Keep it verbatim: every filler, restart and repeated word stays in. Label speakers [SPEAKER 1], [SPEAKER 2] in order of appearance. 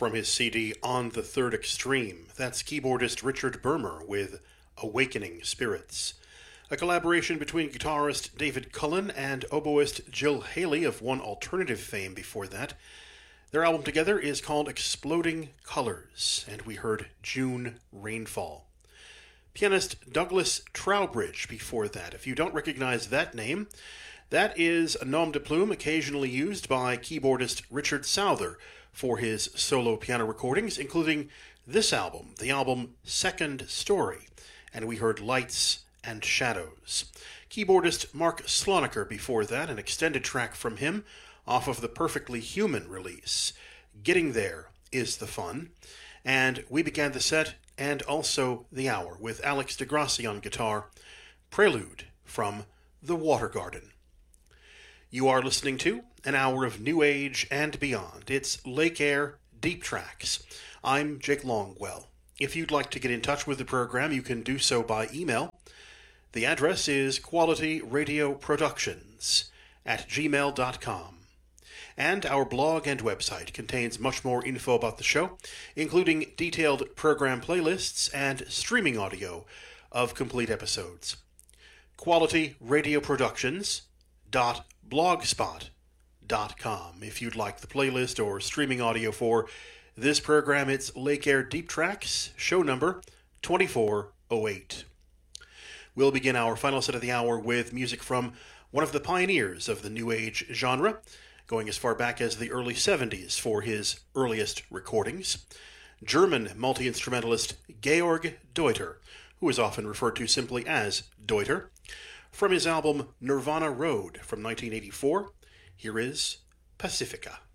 [SPEAKER 1] from his C D On the Third Extreme. That's keyboardist Richard Bermer with Awakening Spirits. A collaboration between guitarist David Cullen and oboist Jill Haley of One Alternative fame before that. Their album together is called Exploding Colors, and we heard June Rainfall. Pianist Douglas Trowbridge before that. If you don't recognize that name, that is a nom de plume occasionally used by keyboardist Richard Souther for his solo piano recordings, including this album, the album Second Story, and we heard Lights and Shadows. Keyboardist Mark Sloniker before that, an extended track from him off of the Perfectly Human release. Getting There is the Fun. And we began the set and also the hour with Alex DeGrassi on guitar, Prelude from The Water Garden. You are listening to an hour of New Age and beyond. It's Lake Air Deep Tracks. I'm Jake Longwell. If you'd like to get in touch with the program, you can do so by email. The address is quality radio productions at gmail dot com. And our blog and website contains much more info about the show, including detailed program playlists and streaming audio of complete episodes. quality radio productions dot blogspot dot com. If you'd like the playlist or streaming audio for this program, it's Lake Air Deep Tracks, show number twenty-four oh eight. We'll begin our final set of the hour with music from one of the pioneers of the New Age genre, going as far back as the early seventies for his earliest recordings. German multi-instrumentalist Georg Deuter, who is often referred to simply as Deuter. From his album Nirvana Road from nineteen eighty-four, here is Pacifica.